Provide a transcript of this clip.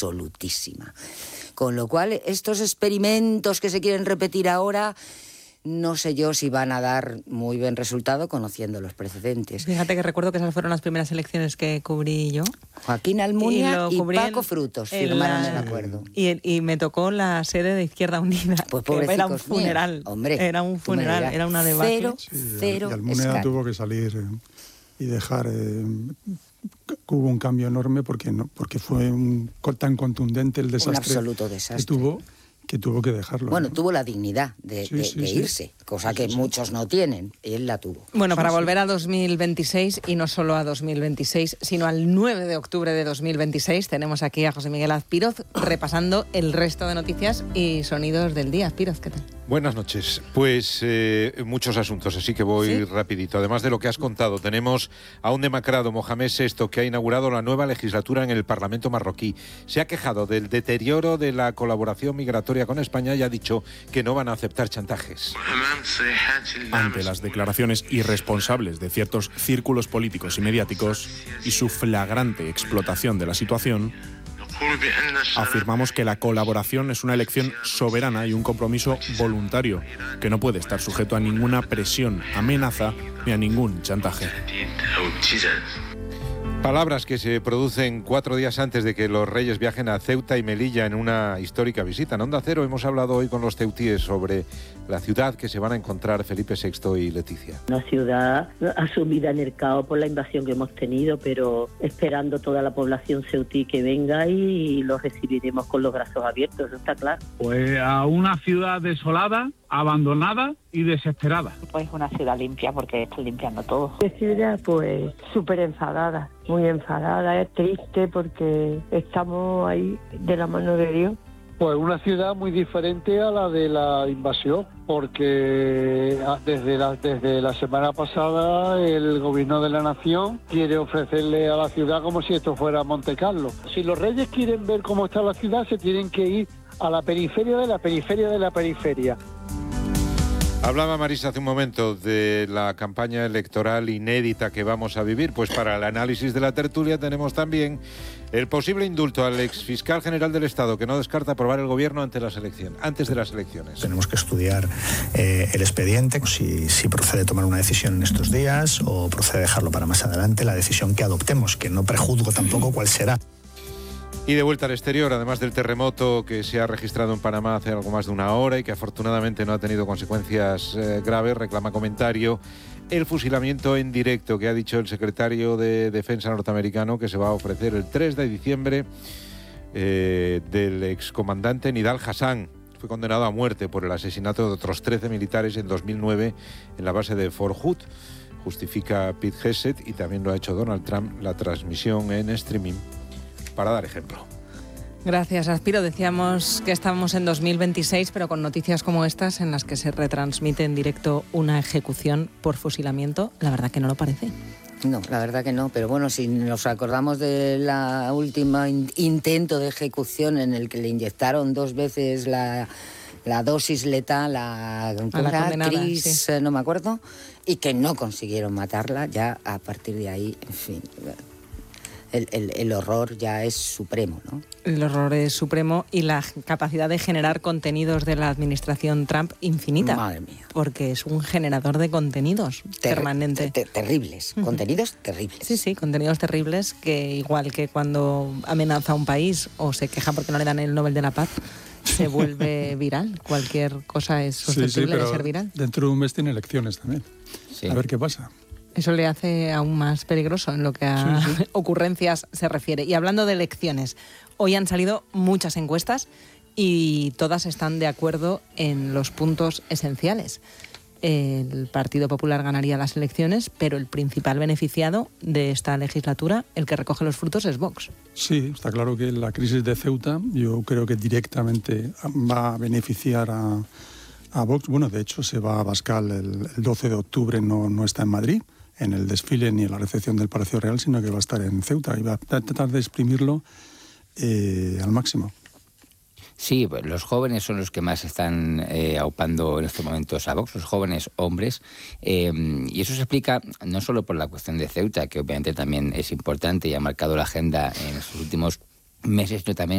absolutísima. Con lo cual, estos experimentos que se quieren repetir ahora, no sé yo si van a dar muy buen resultado conociendo los precedentes. Fíjate que recuerdo que esas fueron las primeras elecciones que cubrí yo. Joaquín Almunia y Paco Frutos firmaron el acuerdo. Y me tocó la sede de Izquierda Unida. Pues pobrecicos era un funeral. Míos. Hombre, era un funeral, era una debacle. Cero y Almunia tuvo que salir y dejar... hubo un cambio enorme porque fue tan contundente el desastre, un absoluto desastre que tuvo que dejarlo. Bueno, tuvo la dignidad de irse, cosa que muchos no tienen, él la tuvo. Bueno, para volver a 2026, y no solo a 2026, sino al 9 de octubre de 2026, tenemos aquí a José Miguel Azpiroz repasando el resto de noticias y sonidos del día. Azpiroz, ¿qué tal? Buenas noches. Pues muchos asuntos, así que voy rapidito. Además de lo que has contado, tenemos a un demacrado, Mohamed VI, que ha inaugurado la nueva legislatura en el Parlamento marroquí. Se ha quejado del deterioro de la colaboración migratoria con España y ha dicho que no van a aceptar chantajes. Ante las declaraciones irresponsables de ciertos círculos políticos y mediáticos y su flagrante explotación de la situación, afirmamos que la colaboración es una elección soberana y un compromiso voluntario que no puede estar sujeto a ninguna presión, amenaza ni a ningún chantaje. Palabras que se producen 4 días antes de que los reyes viajen a Ceuta y Melilla en una histórica visita. En Onda Cero hemos hablado hoy con los ceutíes sobre la ciudad que se van a encontrar Felipe VI y Leticia. Una ciudad asumida en el caos por la invasión que hemos tenido, pero esperando toda la población ceutí que venga y los recibiremos con los brazos abiertos, eso está claro. Pues a una ciudad desolada, abandonada y desesperada. Pues una ciudad limpia porque están limpiando todo. De ciudad pues súper enfadada, muy enfadada, es triste porque estamos ahí de la mano de Dios. Pues una ciudad muy diferente a la de la invasión, porque desde la semana pasada el gobierno de la nación quiere ofrecerle a la ciudad como si esto fuera Monte Carlo. Si los reyes quieren ver cómo está la ciudad, se tienen que ir a la periferia de la periferia de la periferia. Hablaba Marisa hace un momento de la campaña electoral inédita que vamos a vivir. Pues para el análisis de la tertulia tenemos también el posible indulto al exfiscal general del Estado, que no descarta aprobar el gobierno antes de las elecciones. Tenemos que estudiar el expediente, si procede tomar una decisión en estos días o procede dejarlo para más adelante, la decisión que adoptemos, que no prejuzgo tampoco cuál será. Y de vuelta al exterior, además del terremoto que se ha registrado en Panamá hace algo más de una hora y que afortunadamente no ha tenido consecuencias graves, reclama comentario el fusilamiento en directo que ha dicho el secretario de Defensa norteamericano que se va a ofrecer el 3 de diciembre del excomandante Nidal Hassan. Fue condenado a muerte por el asesinato de otros 13 militares en 2009 en la base de Fort Hood. Justifica Pete Hegseth y también lo ha hecho Donald Trump la transmisión en streaming para dar ejemplo. Gracias, Azpiroz. Decíamos que estamos en 2026, pero con noticias como estas en las que se retransmite en directo una ejecución por fusilamiento, la verdad que no lo parece. No, la verdad que no, pero bueno, si nos acordamos de la última intento de ejecución en el que le inyectaron 2 veces la dosis letal a la actriz, sí. No me acuerdo, y que no consiguieron matarla, ya a partir de ahí, en fin... El horror ya es supremo, ¿no? El horror es supremo y la capacidad de generar contenidos de la administración Trump infinita. Madre mía. Porque es un generador de contenidos permanente. Terribles, contenidos terribles. Sí, contenidos terribles que igual que cuando amenaza a un país o se queja porque no le dan el Nobel de la Paz, se vuelve viral. Cualquier cosa es susceptible de ser viral. Dentro de un mes tiene elecciones también. Sí. A ver qué pasa. Eso le hace aún más peligroso en lo que a ocurrencias se refiere. Y hablando de elecciones, hoy han salido muchas encuestas y todas están de acuerdo en los puntos esenciales. El Partido Popular ganaría las elecciones, pero el principal beneficiado de esta legislatura, el que recoge los frutos, es Vox. Sí, está claro que la crisis de Ceuta yo creo que directamente va a beneficiar a Vox. Bueno, de hecho se va a Abascal el 12 de octubre, no está en Madrid, en el desfile ni en la recepción del Palacio Real, sino que va a estar en Ceuta y va a tratar de exprimirlo al máximo. Sí, los jóvenes son los que más están aupando en estos momentos a Vox, los jóvenes hombres, y eso se explica no solo por la cuestión de Ceuta, que obviamente también es importante y ha marcado la agenda en estos últimos meses, sino también